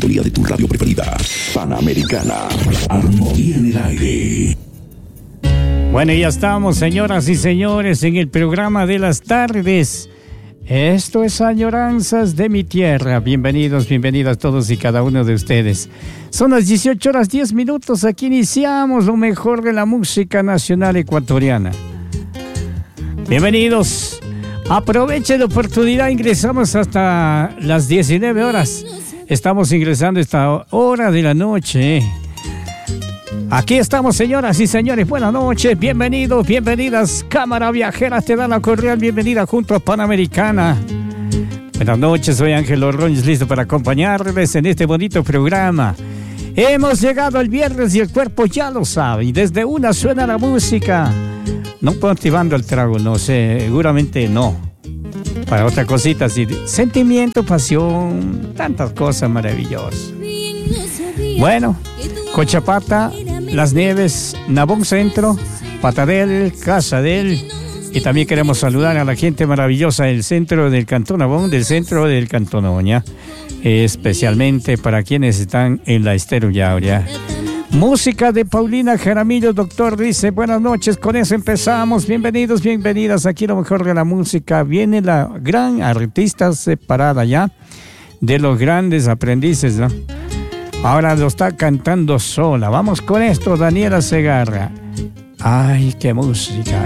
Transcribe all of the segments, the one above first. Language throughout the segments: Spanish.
sintonía de tu radio preferida. Panamericana. Armonía en el aire. Bueno, ya estamos, señoras y señores, en el programa de las tardes. Esto es Añoranzas de mi Tierra. Bienvenidos, bienvenidas todos y cada uno de ustedes. Son las 18:10. Aquí iniciamos lo mejor de la música nacional ecuatoriana. Bienvenidos. Aproveche la oportunidad, ingresamos hasta las 19 horas. Estamos ingresando a esta hora de la noche. Aquí estamos, señoras y señores. Buenas noches, bienvenidos, bienvenidas. Cámara Viajera te da la cordial bienvenida junto a Panamericana. Buenas noches, soy Ángel Ordóñez, listo para acompañarles en este bonito programa. Hemos llegado el viernes y el cuerpo ya lo sabe. Y desde una suena la música. No motivando el trago, no, seguramente no. Para otra cosita, sí. Sentimiento, pasión, tantas cosas maravillosas. Bueno, Cochapata, Las Nieves, Nabón Centro, Patadel, Casadel. Y también queremos saludar a la gente maravillosa del centro del Cantón Nabón, del centro del Cantón Oña. Especialmente para quienes están en la Estero Yauria. Música de Paulina Jaramillo, doctor, dice, buenas noches, con eso empezamos, bienvenidos, bienvenidas, aquí lo mejor de la música, viene la gran artista separada ya, de los grandes aprendices, ¿no? Ahora lo está cantando sola, vamos con esto, Daniela Segarra, ay, qué música.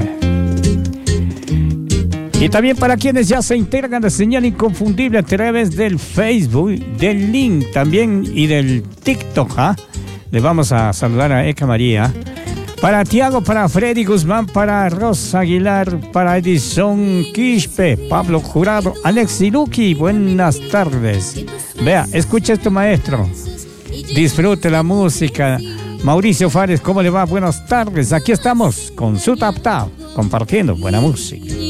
Y también para quienes ya se integran a Señal Inconfundible a través del Facebook, del link también y del TikTok, ¿ah? Le vamos a saludar a Eka María. Para Tiago, para Freddy Guzmán, para Rosa Aguilar, para Edison Quispe, Pablo Jurado, Alex Iluki, buenas tardes. Vea, escucha esto, maestro. Disfrute la música. Mauricio Fares, ¿cómo le va? Buenas tardes. Aquí estamos con su Tap Tap, compartiendo buena música.